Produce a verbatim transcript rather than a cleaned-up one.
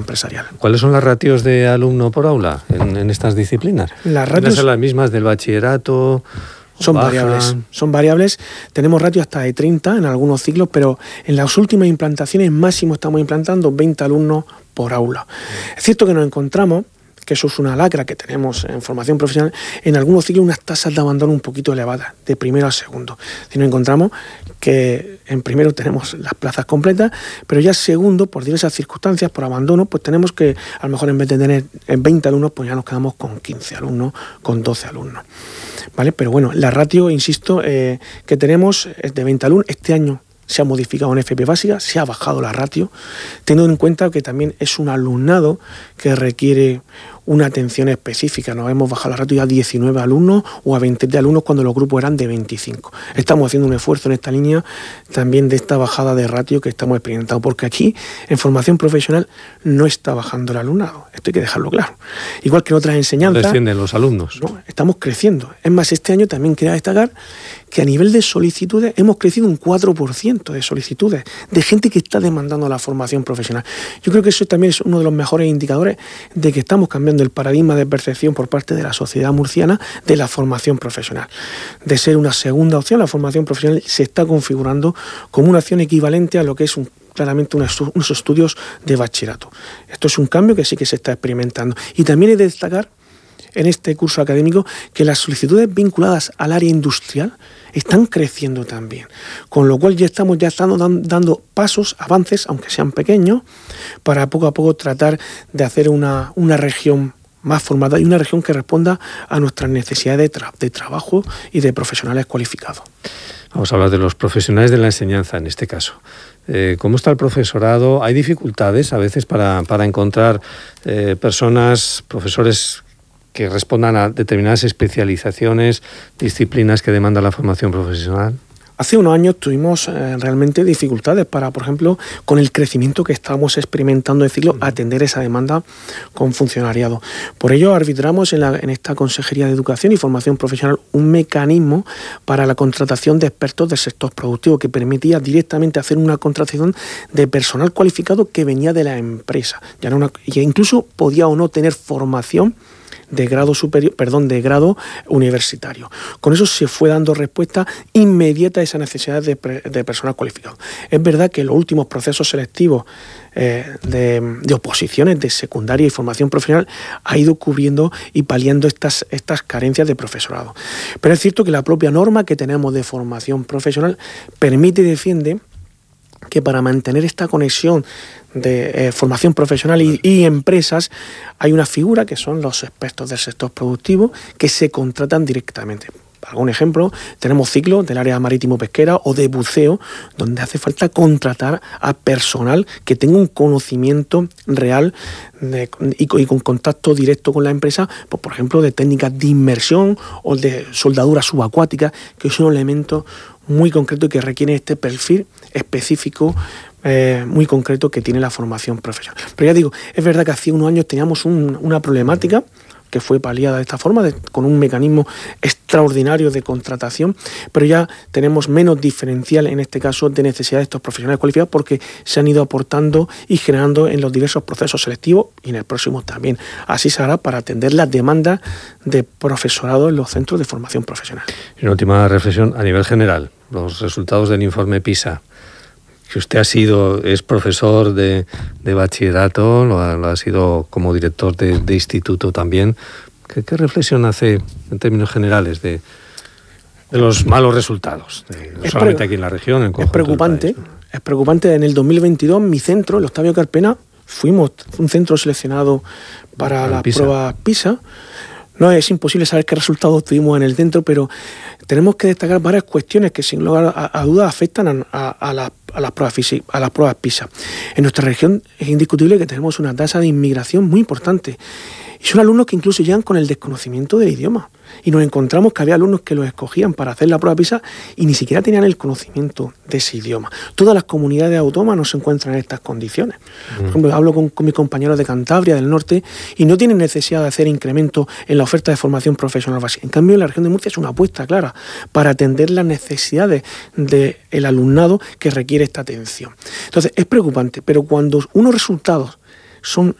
empresarial. ¿Cuáles son las ratios de alumno por aula en, en estas disciplinas? Las ratios son las mismas del bachillerato. Son bajan. variables, son variables. Tenemos ratios hasta de treinta en algunos ciclos, pero en las últimas implantaciones máximo estamos implantando veinte alumnos por aula. Es cierto que nos encontramos, que eso es una lacra que tenemos en formación profesional, en algunos ciclos unas tasas de abandono un poquito elevadas, de primero a segundo. Si nos encontramos que en primero tenemos las plazas completas, pero ya segundo, por diversas circunstancias, por abandono, pues tenemos que, a lo mejor en vez de tener veinte alumnos, pues ya nos quedamos con quince alumnos, con doce alumnos. ¿Vale? Pero bueno, la ratio, insisto, eh, que tenemos es de veinte alumnos. Este año se ha modificado en F P básica, se ha bajado la ratio, teniendo en cuenta que también es un alumnado que requiere una atención específica. Nos hemos bajado la ratio a diecinueve alumnos o a veinte alumnos cuando los grupos eran de veinticinco. Estamos haciendo un esfuerzo en esta línea también de esta bajada de ratio que estamos experimentando, porque aquí en formación profesional no está bajando el alumnado. Esto hay que dejarlo claro. Igual que en otras enseñanzas. Descienden los alumnos. No, estamos creciendo. Es más, este año también quería destacar que a nivel de solicitudes hemos crecido un cuatro por ciento de solicitudes de gente que está demandando la formación profesional. Yo creo que eso también es uno de los mejores indicadores de que estamos cambiando el paradigma de percepción por parte de la sociedad murciana de la formación profesional. De ser una segunda opción, la formación profesional se está configurando como una opción equivalente a lo que es un claramente unos estudios de bachillerato. Esto es un cambio que sí que se está experimentando. Y también he de destacar en este curso académico que las solicitudes vinculadas al área industrial están creciendo también, con lo cual ya estamos ya estamos dando pasos, avances, aunque sean pequeños, para poco a poco tratar de hacer una, una región más formada y una región que responda a nuestras necesidades de, tra- de trabajo y de profesionales cualificados. Vamos a hablar de los profesionales de la enseñanza en este caso. Eh, ¿Cómo está el profesorado? ¿Hay dificultades a veces para, para encontrar eh, personas, profesores que respondan a determinadas especializaciones, disciplinas que demanda la formación profesional? Hace unos años tuvimos eh, realmente dificultades para, por ejemplo, con el crecimiento que estábamos experimentando de ciclo, atender esa demanda con funcionariado. Por ello, arbitramos en, la, en esta Consejería de Educación y Formación Profesional un mecanismo para la contratación de expertos del sector productivo que permitía directamente hacer una contratación de personal cualificado que venía de la empresa. Ya no una, y incluso podía o no tener formación de grado superior, perdón, de grado universitario. Con eso se fue dando respuesta inmediata a esa necesidad de, de personal cualificado. Es verdad que los últimos procesos selectivos eh, de, de oposiciones de secundaria y formación profesional ha ido cubriendo y paliando estas, estas carencias de profesorado. Pero es cierto que la propia norma que tenemos de formación profesional permite y defiende que para mantener esta conexión de eh, formación profesional y, y empresas hay una figura que son los expertos del sector productivo que se contratan directamente. Para algún ejemplo, tenemos ciclos del área marítimo-pesquera o de buceo donde hace falta contratar a personal que tenga un conocimiento real de, y, y con contacto directo con la empresa, pues, por ejemplo, de técnicas de inmersión o de soldadura subacuática, que es un elemento muy concreto y que requiere este perfil específico eh, muy concreto que tiene la formación profesional. Pero ya digo, es verdad que hace unos años teníamos un, una problemática que fue paliada de esta forma, de, con un mecanismo extraordinario de contratación, pero ya tenemos menos diferencial en este caso de necesidad de estos profesionales cualificados porque se han ido aportando y generando en los diversos procesos selectivos y en el próximo también. Así se hará para atender las demandas de profesorado en los centros de formación profesional. Y una última reflexión a nivel general, los resultados del informe PISA. Que usted ha sido, es profesor de, de bachillerato, lo ha, lo ha sido como director de, de instituto también. ¿Qué, qué reflexión hace en términos generales de, de los malos resultados? De, no solamente aquí en la región, en conjunto Es preocupante, del país, ¿no? Es preocupante. En el dos mil veintidós, mi centro, el Octavio Carpena, fuimos un centro seleccionado para las pruebas PISA. No es imposible saber qué resultados tuvimos en el centro, pero tenemos que destacar varias cuestiones que sin lugar a, a dudas afectan a, a, a, la, a, las pruebas fisi, a las pruebas PISA. En nuestra región es indiscutible que tenemos una tasa de inmigración muy importante. Y son alumnos que incluso llegan con el desconocimiento del idioma. Y nos encontramos que había alumnos que los escogían para hacer la prueba PISA y ni siquiera tenían el conocimiento de ese idioma. Todas las comunidades autónomas no se encuentran en estas condiciones. Por ejemplo, hablo con, con mis compañeros de Cantabria, del norte, y no tienen necesidad de hacer incremento en la oferta de formación profesional básica. En cambio, en la región de Murcia es una apuesta clara para atender las necesidades del alumnado que requiere esta atención. Entonces, es preocupante, pero cuando unos resultados son